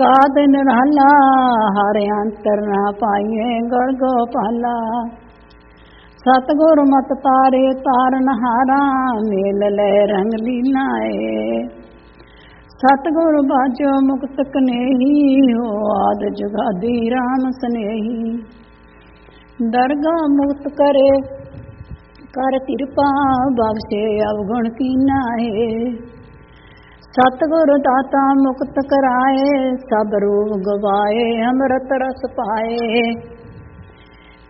ਸਾਧ ਨਿਰਾਲਾ ਹਰ ਅੰਤਰ ਨਾ ਪਾਈਏ ਗੜ ਗੋਪਾਲਾ। ਸਤਿਗੁਰ ਮਤ ਤਾਰੇ ਤਾਰਨ ਹਾਰਾ ਮੇਲ ਲੈ ਰੰਗ ਲੀਨਾਏ। ਸਤਿਗੁਰ ਬਾਝੋ ਮੁਕਤ ਕਨੇਹੀ ਹੋ ਆਦ ਜੁਗਾਦੀ ਰਾਮ ਸਨੇਹੀ। ਦਰਗਾਹ ਮੁਕਤ ਕਰੇ ਕਰ ਕਿਰਪਾ ਬਖਸ਼ੇ ਅਵਗੁਣ ਕੀਨਾਏ। ਸਤਿਗੁਰ ਦਾਤਾ ਮੁਕਤ ਕਰਾਏ ਸਭ ਰੋਗ ਗਵਾਏ ਅੰਮ੍ਰਿਤ ਰਸ ਪਾਏ।